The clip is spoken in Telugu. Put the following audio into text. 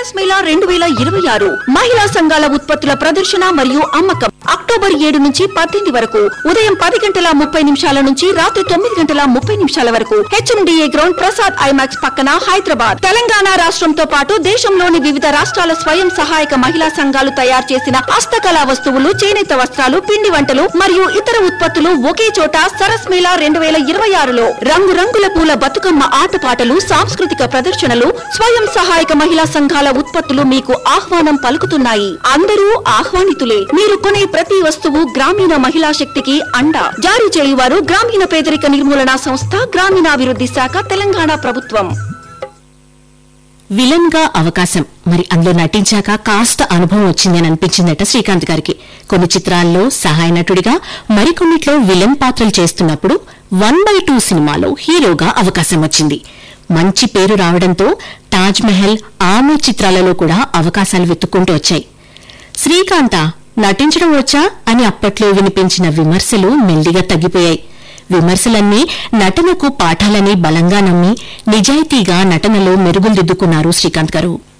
సరస్ మేళా 2026 మహిళా సంఘాల ఉత్పత్తుల ప్రదర్శన మరియు అమ్మకం అక్టోబర్ 7 నుంచి 18 వరకు ఉదయం 10:30 నుంచి రాత్రి 9:30 వరకు హెచ్ఎండిఏ గ్రౌండ్ ప్రసాద్ ఐమాక్స్ పక్కన హైదరాబాద్. తెలంగాణ రాష్ట్రంతో పాటు దేశంలోని వివిధ రాష్ట్రాల స్వయం సహాయక మహిళా సంఘాలు తయారు చేసిన హస్తకళా వస్తువులు, చేనేత వస్త్రాలు, పిండి వంటలు మరియు ఇతర ఉత్పత్తులు ఒకే చోట సరస్ మేళా 2026లో రంగురంగుల పూల బతుకమ్మ ఆటపాటలు, సాంస్కృతిక ప్రదర్శనలు, స్వయం సహాయక మహిళా సంఘాల ఉత్పత్తులు మీకు ఆహ్వానం పలుకుతున్నాయి. అందరూ ఆహ్వానితులే. మీరు కొనే ప్రతి వస్తువు గ్రామీణ మహిళా శక్తికి అండ. జారీ చేయువారు గ్రామీణ పేదరిక నిర్మూలన సంస్థ, గ్రామీణాభివృద్ధి శాఖ, తెలంగాణ ప్రభుత్వం. విలన్ గా అవకాశం, మరి అందులో నటించాక కాస్త అనుభవం వచ్చిందని అనిపించిందట శ్రీకాంత్ గారికి. కొన్ని చిత్రాల్లో సహాయ నటుడిగా, మరికొన్నిట్లో విలన్ పాత్రలు చేస్తున్నప్పుడు 1/2 సినిమాలో హీరోగా అవకాశం వచ్చింది. మంచి పేరు రావడంతో తాజ్ మహల్, ఆమె చిత్రాలలో కూడా అవకాశాలు వెతుక్కుంటూ వచ్చాయి. శ్రీకాంత నటించడం వచ్చా అని అప్పట్లో వినిపించిన విమర్శలు మెల్లిగా తగ్గిపోయాయి. విమర్శలన్నీ నటనకు పాఠాలని బలంగా నమ్మి నిజాయితీగా నటనలో మెరుగులు దిద్దుకున్నారు శ్రీకాంత్ గారు.